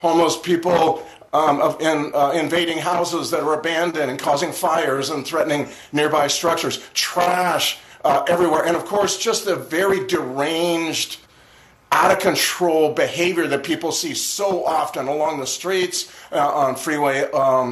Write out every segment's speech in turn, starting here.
homeless people invading houses that are abandoned and causing fires and threatening nearby structures, trash everywhere, and of course just the very deranged, out of control behavior that people see so often along the streets, on freeway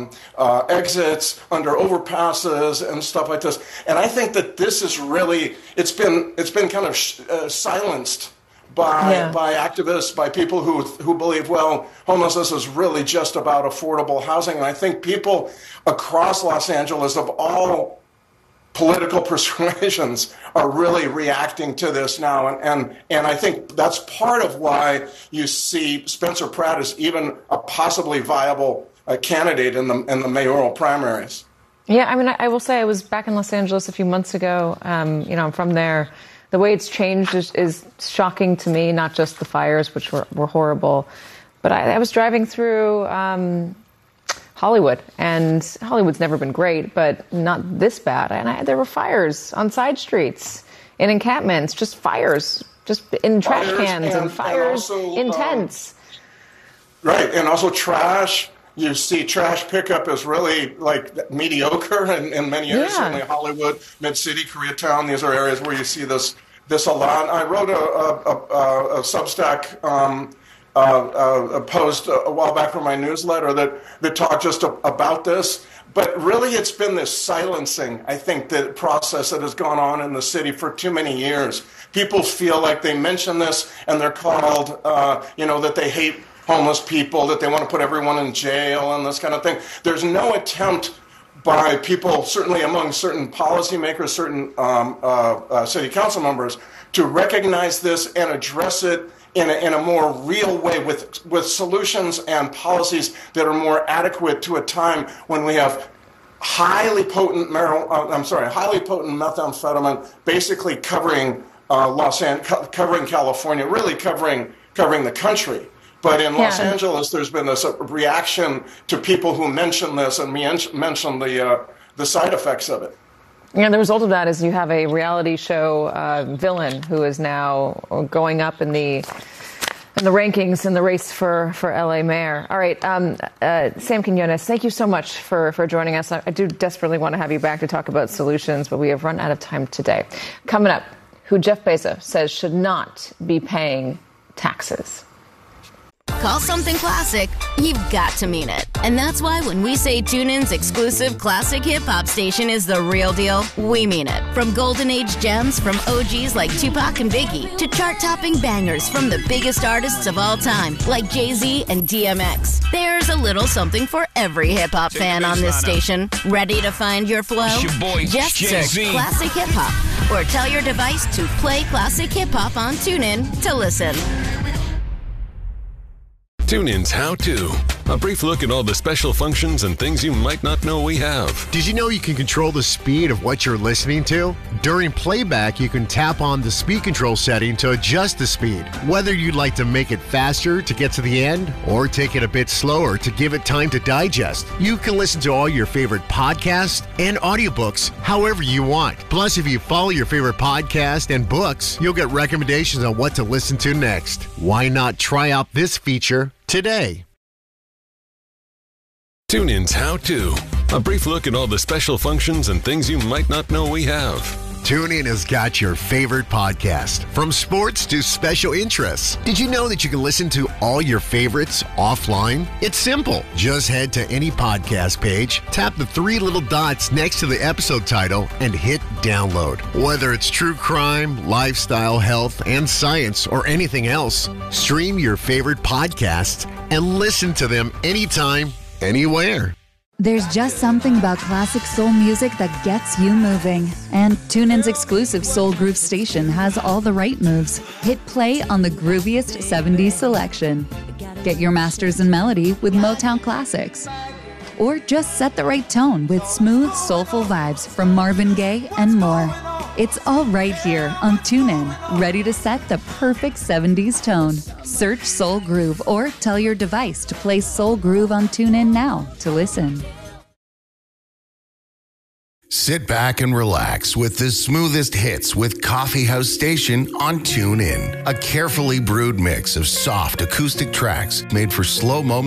exits, under overpasses and stuff like this. And I think that this is really, it's been kind of silenced by activists, by people who believe, well, homelessness is really just about affordable housing. And I think people across Los Angeles of all political persuasions are really reacting to this now. And I think that's part of why you see Spencer Pratt as even a possibly viable candidate in the mayoral primaries. Yeah, I mean, I will say I was back in Los Angeles a few months ago. I'm from there. The way it's changed is shocking to me, not just the fires, which were horrible. But I was driving through Hollywood, and Hollywood's never been great, but not this bad. And there were fires on side streets, in encampments, just fires, just in trash cans and fires in tents. Right, and also trash. You see trash pickup is really like mediocre in many areas, certainly Hollywood, Mid-City, Koreatown. These are areas where you see this a lot. I wrote a Substack a post a while back for my newsletter that talked just about this. But really it's been this silencing, I think, the process that has gone on in the city for too many years. People feel like they mention this and they're called, that they hate homeless people, that they want to put everyone in jail and this kind of thing. There's no attempt by people, certainly among certain policymakers, certain city council members, to recognize this and address it in a more real way with solutions and policies that are more adequate to a time when we have highly potent methamphetamine basically covering covering California, really covering the country. But in Los Angeles, there's been this reaction to people who mention this and mention the side effects of it. Yeah, the result of that is you have a reality show villain who is now going up in the rankings in the race for LA mayor. All right, Sam Quinones, thank you so much for joining us. I do desperately want to have you back to talk about solutions, but we have run out of time today. Coming up, who Jeff Bezos says should not be paying taxes. Call something classic, you've got to mean it. And that's why when we say TuneIn's exclusive classic hip-hop station is the real deal, we mean it. From golden age gems from OGs like Tupac and Biggie to chart-topping bangers from the biggest artists of all time like Jay-Z and DMX. There's a little something for every hip-hop fan on this station. Ready to find your flow? Just search Classic Hip-Hop or tell your device to play Classic Hip-Hop on TuneIn to listen. TuneIn's How To. A brief look at all the special functions and things you might not know we have. Did you know you can control the speed of what you're listening to? During playback, you can tap on the speed control setting to adjust the speed. Whether you'd like to make it faster to get to the end or take it a bit slower to give it time to digest, you can listen to all your favorite podcasts and audiobooks however you want. Plus, if you follow your favorite podcast and books, you'll get recommendations on what to listen to next. Why not try out this feature today? TuneIn's How To. A brief look at all the special functions and things you might not know we have. TuneIn has got your favorite podcast, from sports to special interests. Did you know that you can listen to all your favorites offline? It's simple. Just head to any podcast page, tap the three little dots next to the episode title, and hit download. Whether it's true crime, lifestyle, health, and science, or anything else, stream your favorite podcasts and listen to them anytime, anywhere. There's just something about classic soul music that gets you moving. And TuneIn's exclusive Soul Groove station has all the right moves. Hit play on the grooviest 70s selection. Get your masters in melody with Motown classics. Or just set the right tone with smooth, soulful vibes from Marvin Gaye and more. It's all right here on TuneIn, ready to set the perfect 70s tone. Search Soul Groove or tell your device to play Soul Groove on TuneIn now to listen. Sit back and relax with the smoothest hits with Coffee House Station on TuneIn. A carefully brewed mix of soft acoustic tracks made for slow moments